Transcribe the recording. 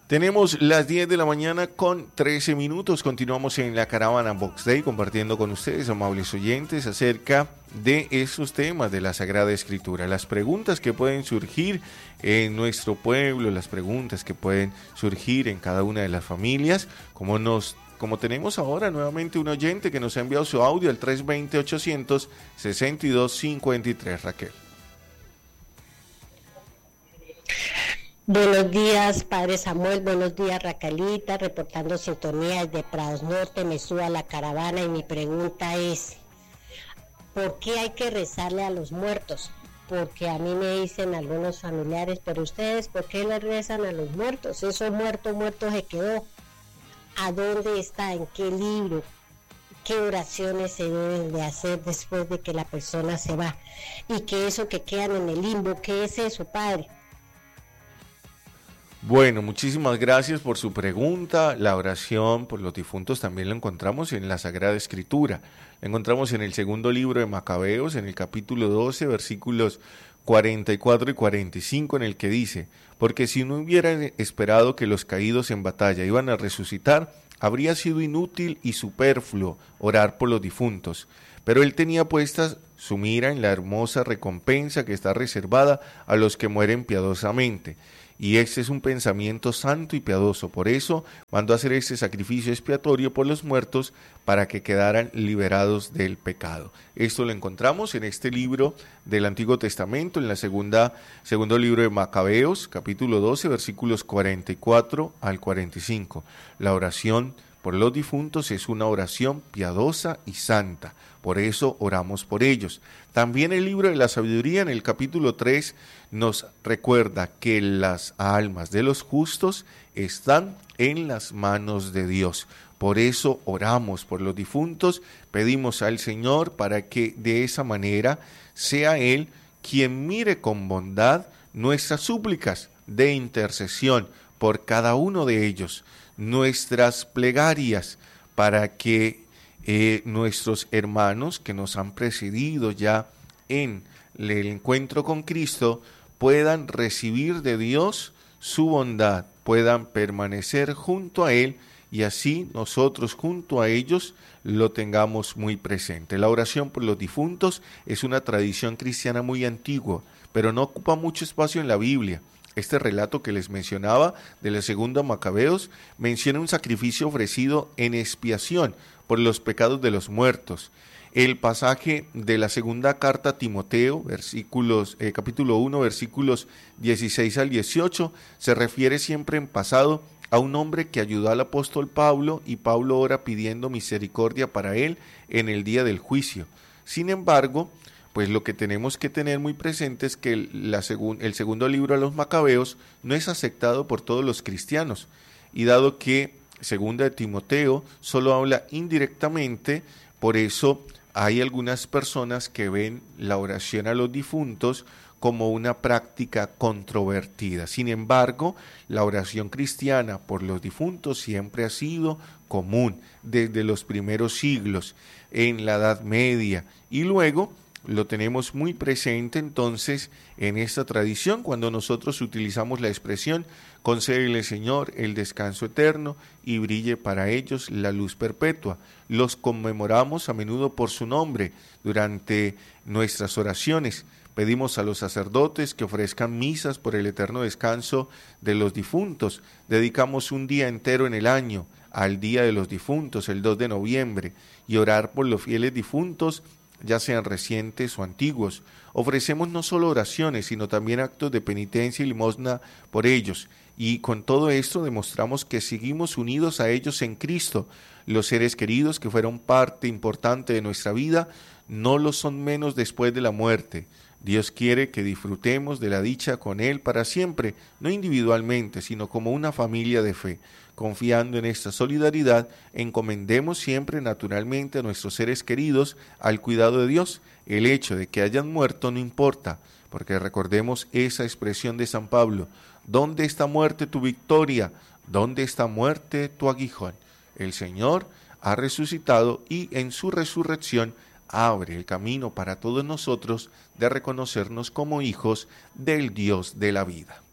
Tenemos las 10 de la mañana con 13 minutos. Continuamos en la caravana Vox Day compartiendo con ustedes, amables oyentes, acerca de esos temas de la Sagrada Escritura. Las preguntas que pueden surgir en nuestro pueblo, las preguntas que pueden surgir en cada una de las familias, como tenemos ahora nuevamente un oyente que nos ha enviado su audio al 320-862-5253, Raquel. Buenos días, Padre Samuel, buenos días, Raquelita, reportando sintonía desde Prados Norte, me subo a la caravana y mi pregunta es, ¿por qué hay que rezarle a los muertos? Porque a mí me dicen algunos familiares, pero ustedes, ¿por qué le rezan a los muertos? Eso muerto se quedó. ¿A dónde está? ¿En qué libro? ¿Qué oraciones se deben de hacer después de que la persona se va? Y que eso que quedan en el limbo, ¿qué es eso, Padre? Bueno, muchísimas gracias por su pregunta. La oración por los difuntos también la encontramos en la Sagrada Escritura. La encontramos en el segundo libro de Macabeos, en el capítulo 12, versículos 44 y 45, en el que dice: porque si no hubieran esperado que los caídos en batalla iban a resucitar, habría sido inútil y superfluo orar por los difuntos. Pero él tenía puesta su mira en la hermosa recompensa que está reservada a los que mueren piadosamente. Y este es un pensamiento santo y piadoso. Por eso mandó a hacer este sacrificio expiatorio por los muertos para que quedaran liberados del pecado. Esto lo encontramos en este libro del Antiguo Testamento, en la segundo libro de Macabeos, capítulo 12, versículos 44 al 45. La oración por los difuntos es una oración piadosa y santa. Por eso oramos por ellos. También el libro de la sabiduría en el capítulo 3 nos recuerda que las almas de los justos están en las manos de Dios. Por eso oramos por los difuntos, pedimos al Señor para que de esa manera sea Él quien mire con bondad nuestras súplicas de intercesión por cada uno de ellos, nuestras plegarias para que nuestros hermanos que nos han precedido ya en el encuentro con Cristo puedan recibir de Dios su bondad, puedan permanecer junto a Él y así nosotros junto a ellos lo tengamos muy presente. La oración por los difuntos es una tradición cristiana muy antigua, pero no ocupa mucho espacio en la Biblia. Este relato que les mencionaba de la segunda Macabeos menciona un sacrificio ofrecido en expiación por los pecados de los muertos. El pasaje de la segunda carta a Timoteo, capítulo 1, versículos 16 al 18, se refiere siempre en pasado a un hombre que ayudó al apóstol Pablo y Pablo ora pidiendo misericordia para él en el día del juicio. Sin embargo, pues lo que tenemos que tener muy presente es que el segundo libro de los Macabeos no es aceptado por todos los cristianos. Y dado que segunda de Timoteo solo habla indirectamente, por eso hay algunas personas que ven la oración a los difuntos como una práctica controvertida. Sin embargo, la oración cristiana por los difuntos siempre ha sido común desde los primeros siglos, en la Edad Media, y luego lo tenemos muy presente entonces en esta tradición cuando nosotros utilizamos la expresión: concédele, Señor, el descanso eterno y brille para ellos la luz perpetua. Los conmemoramos a menudo por su nombre durante nuestras oraciones. Pedimos a los sacerdotes que ofrezcan misas por el eterno descanso de los difuntos. Dedicamos un día entero en el año al Día de los Difuntos, el 2 de noviembre, y orar por los fieles difuntos, ya sean recientes o antiguos. Ofrecemos no solo oraciones, sino también actos de penitencia y limosna por ellos. Y con todo esto demostramos que seguimos unidos a ellos en Cristo. Los seres queridos que fueron parte importante de nuestra vida no lo son menos después de la muerte. Dios quiere que disfrutemos de la dicha con Él para siempre, no individualmente, sino como una familia de fe. Confiando en esta solidaridad, encomendemos siempre naturalmente a nuestros seres queridos al cuidado de Dios. El hecho de que hayan muerto no importa, porque recordemos esa expresión de San Pablo: ¿dónde está muerte tu victoria? ¿Dónde está muerte tu aguijón? El Señor ha resucitado y en su resurrección abre el camino para todos nosotros de reconocernos como hijos del Dios de la vida.